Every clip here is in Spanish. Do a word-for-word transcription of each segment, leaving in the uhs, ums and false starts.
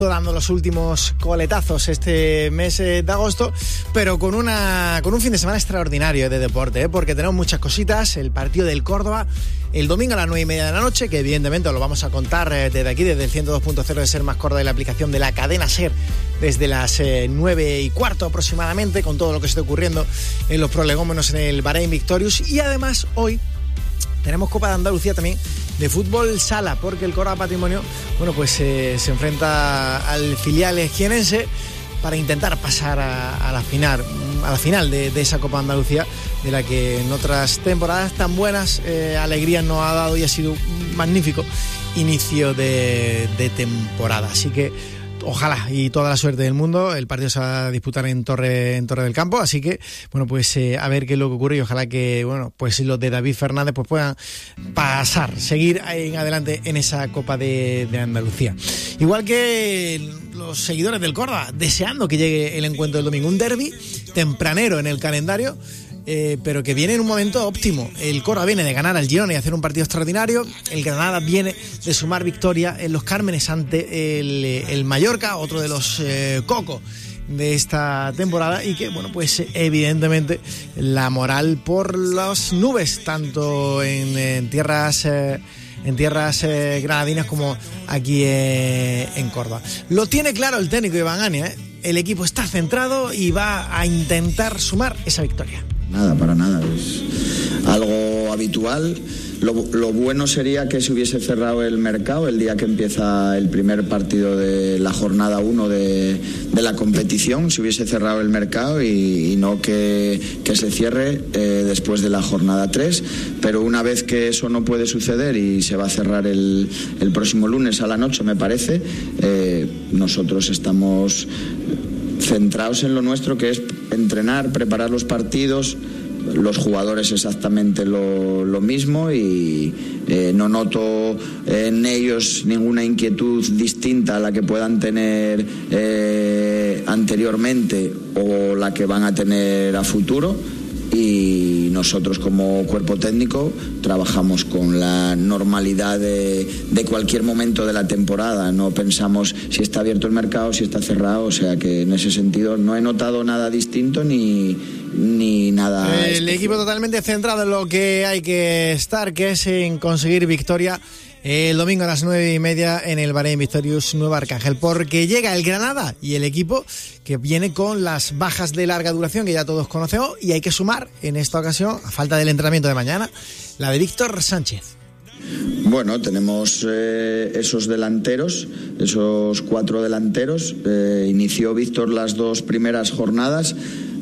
dando los últimos coletazos este mes de agosto, pero con una con un fin de semana extraordinario de deporte, ¿eh? Porque tenemos muchas cositas. El partido del Córdoba el domingo a las nueve y media de la noche, que evidentemente lo vamos a contar desde aquí, desde el ciento dos punto cero de Ser Más Córdoba y la aplicación de la cadena Ser, desde las eh, nueve y cuarto aproximadamente, con todo lo que esté ocurriendo en los prolegómenos en el Bahrein Victorious. Y además hoy tenemos Copa de Andalucía también de fútbol sala, porque el Córdoba Patrimonio, bueno, pues eh, se enfrenta al filial esquienense para intentar pasar a, a la final, a la final de, de esa Copa de Andalucía, de la que en otras temporadas tan buenas eh, alegrías nos ha dado y ha sido un magnífico inicio de, de temporada. Así que ojalá y toda la suerte del mundo. El partido se va a disputar en Torre, en Torre del Campo, así que bueno, pues eh, a ver qué es lo que ocurre, y ojalá que bueno, pues los de David Fernández pues puedan pasar, seguir en adelante en esa Copa de, de Andalucía. Igual que los seguidores del Córdoba, deseando que llegue el encuentro del domingo, un derbi tempranero en el calendario, Eh, pero que viene en un momento óptimo. El Córdoba viene de ganar al Girona y hacer un partido extraordinario. El Granada viene de sumar victoria en los Cármenes ante el, el Mallorca, otro de los eh, cocos de esta temporada, y que bueno, pues evidentemente la moral por las nubes, tanto en, en tierras eh, en tierras eh, granadinas como aquí eh, en Córdoba. Lo tiene claro el técnico Iván Ania, ¿eh? El equipo está centrado y va a intentar sumar esa victoria. Nada, para nada, es algo habitual. Lo, lo bueno sería que se hubiese cerrado el mercado el día que empieza el primer partido de la jornada uno de, de la competición, se hubiese cerrado el mercado y, y no que, que se cierre eh, después de la jornada tres, pero una vez que eso no puede suceder y se va a cerrar el, el próximo lunes a la noche, me parece, eh, nosotros estamos centrados en lo nuestro, que es entrenar, preparar los partidos, los jugadores exactamente lo, lo mismo, y eh, no noto en ellos ninguna inquietud distinta a la que puedan tener eh, anteriormente o la que van a tener a futuro. Y nosotros como cuerpo técnico trabajamos con la normalidad de, de cualquier momento de la temporada. No pensamos si está abierto el mercado, si está cerrado, o sea que en ese sentido no he notado nada distinto ni, ni nada el especial. Equipo totalmente centrado en lo que hay que estar, que es en conseguir victoria el domingo a las nueve y media en el Bahrein Victorious Nueva Arcángel, porque llega el Granada y el equipo que viene con las bajas de larga duración que ya todos conocemos, y hay que sumar en esta ocasión, a falta del entrenamiento de mañana, la de Víctor Sánchez. Bueno, tenemos eh, esos delanteros, esos cuatro delanteros. Eh, inició Víctor las dos primeras jornadas,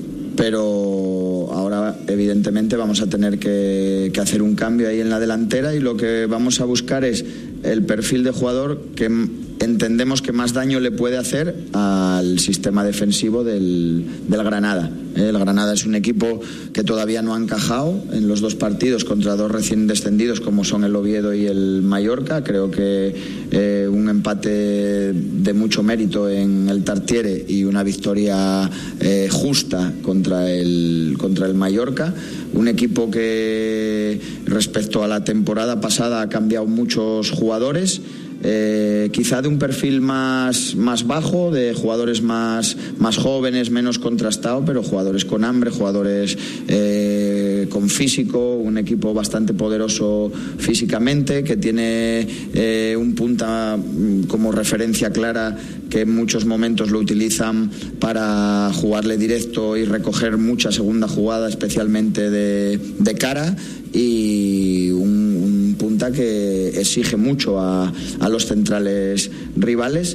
pero ahora evidentemente vamos a tener que, que hacer un cambio ahí en la delantera, y lo que vamos a buscar es el perfil de jugador que entendemos que más daño le puede hacer al sistema defensivo del, del Granada. El Granada es un equipo que todavía no ha encajado en los dos partidos contra dos recién descendidos como son el Oviedo y el Mallorca. Creo que eh, un empate de mucho mérito en el Tartiere y una victoria eh, justa contra el, contra el Mallorca. Un equipo que respecto a la temporada pasada ha cambiado muchos jugadores. Eh, quizá de un perfil más, más bajo, de jugadores más, más jóvenes, menos contrastado, pero jugadores con hambre, jugadores eh, con físico, un equipo bastante poderoso físicamente, que tiene eh, un punta como referencia clara, que en muchos momentos lo utilizan para jugarle directo y recoger mucha segunda jugada, especialmente de, de cara, y un, un punta que exige mucho a, a los centrales rivales,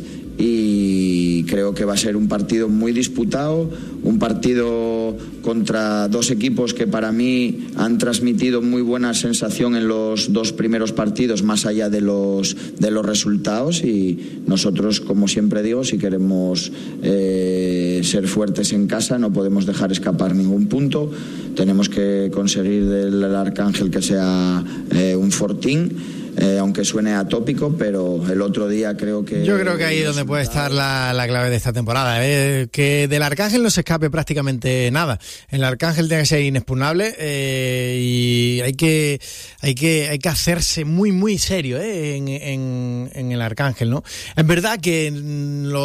y creo que va a ser un partido muy disputado, un partido contra dos equipos que para mí han transmitido muy buena sensación en los dos primeros partidos, más allá de los de los resultados, y nosotros, como siempre digo, si queremos eh, ser fuertes en casa, no podemos dejar escapar ningún punto. Tenemos que conseguir del Arcángel que sea eh, un fortín. eh, aunque suene atópico, pero el otro día creo que... Yo creo que ahí es donde puede estar la, la clave de esta temporada, ¿eh? Que del Arcángel no se escape prácticamente nada. El Arcángel tiene que ser inexpugnable eh, y hay que, hay que, hay que hacerse muy, muy serio ¿eh? en, en, en el Arcángel, ¿no? Es verdad que lo